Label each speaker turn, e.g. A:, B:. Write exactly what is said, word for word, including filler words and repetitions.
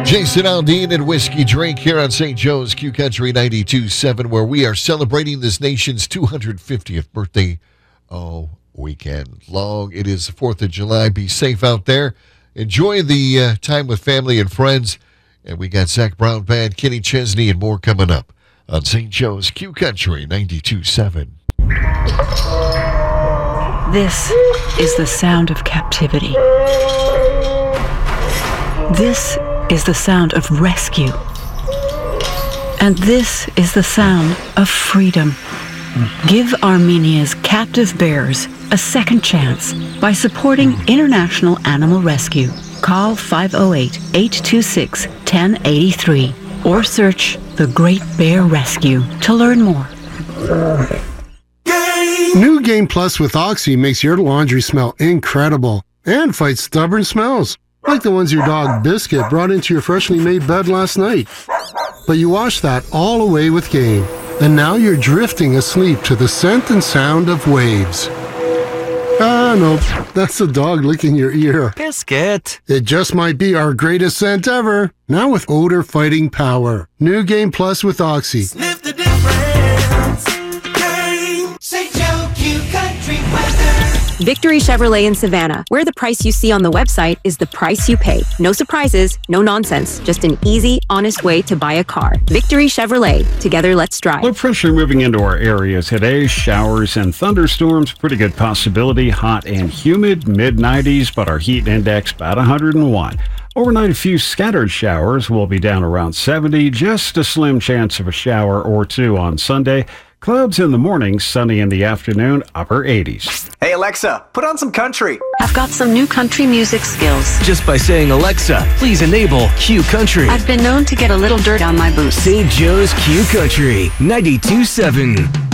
A: Jason Aldean and Whiskey Drink here on Saint Joe's Q Country ninety-two point seven, where we are celebrating this nation's two hundred fiftieth birthday all weekend long. It is the fourth of July. Be safe out there. Enjoy the uh, time with family and friends. And we got Zach Brown Band, Kenny Chesney, and more coming up on Saint Joe's Q Country ninety-two point seven.
B: This is the sound of captivity. This is the sound of rescue. And this is the sound of freedom. Give Armenia's captive bears a second chance by supporting International Animal Rescue. Call five oh eight, eight two six, one oh eight three or search The Great Bear Rescue to learn more.
C: New Game Plus with Oxy makes your laundry smell incredible and fights stubborn smells, like the ones your dog Biscuit brought into your freshly made bed last night. But you washed that all away with Game, and now you're drifting asleep to the scent and sound of waves. Ah, no, that's the dog licking your ear.
D: Biscuit!
C: It just might be our greatest scent ever, now with odor-fighting power. New Game Plus with Oxy.
E: Sniff the difference. Game. Saint Joe Q Country weather.
F: Victory Chevrolet in Savannah, where the price you see on the website is the price you pay. No surprises, no nonsense, just an easy, honest way to buy a car. Victory Chevrolet. Together, let's drive.
G: Low pressure moving into our area today. Showers and thunderstorms. Pretty good possibility. Hot and humid, mid nineties, but our heat index about one hundred one. Overnight, a few scattered showers will be down around seventy. Just a slim chance of a shower or two on Sunday. Clouds in the morning, sunny in the afternoon, upper eighties.
H: Hey Alexa, put on some country.
B: I've got some new country music skills.
D: Just by saying Alexa, please enable Q Country.
B: I've been known to get a little dirt on my boots.
D: Saint Joe's Q Country ninety-two point seven.